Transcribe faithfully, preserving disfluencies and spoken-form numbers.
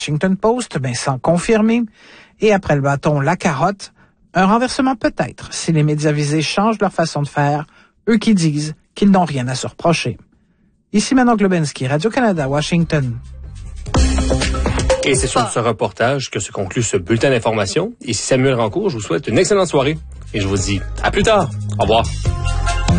Washington Post, ben, sans confirmer. Et après le bâton, la carotte. Un renversement peut-être, si les médias visés changent leur façon de faire, eux qui disent qu'ils n'ont rien à se reprocher. Ici Manon Globensky, Radio-Canada, Washington. Et c'est sur ce reportage que se conclut ce bulletin d'information. Ici Samuel Rancourt, je vous souhaite une excellente soirée et je vous dis à plus tard. Au revoir.